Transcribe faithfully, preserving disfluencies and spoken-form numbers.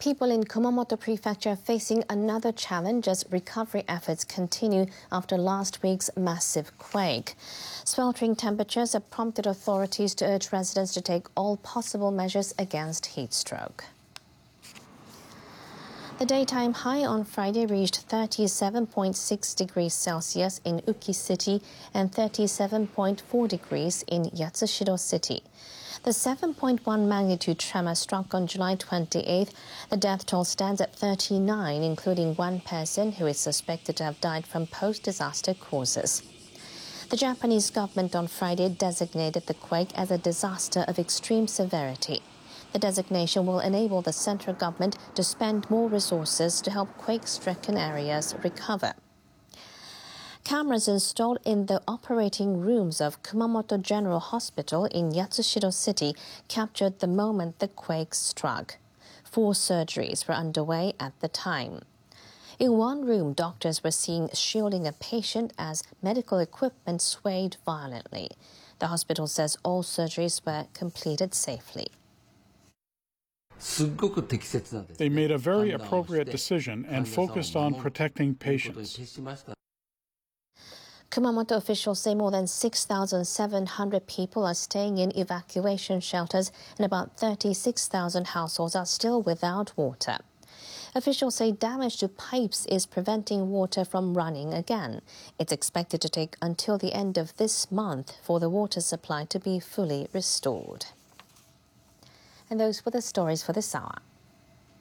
People in Kumamoto Prefecture are facing another challenge as recovery efforts continue after last week's massive quake. Sweltering temperatures have prompted authorities to urge residents to take all possible measures against heat stroke. The daytime high on Friday reached thirty-seven point six degrees Celsius in Uki City and thirty-seven point four degrees in Yatsushiro City. The seven point one magnitude tremor struck on July twenty-eighth. The death toll stands at thirty-nine, including one person who is suspected to have died from post-disaster causes. The Japanese government on Friday designated the quake as a disaster of extreme severity. The designation will enable the central government to spend more resources to help quake-stricken areas recover. Cameras installed in the operating rooms of Kumamoto General Hospital in Yatsushiro City captured the moment the quake struck. Four surgeries were underway at the time. In one room, doctors were seen shielding a patient as medical equipment swayed violently. The hospital says all surgeries were completed safely. They made a very appropriate decision and focused on protecting patients. Kumamoto officials say more than six thousand seven hundred people are staying in evacuation shelters and about thirty-six thousand households are still without water. Officials say damage to pipes is preventing water from running again. It's expected to take until the end of this month for the water supply to be fully restored. And those were the stories for this hour.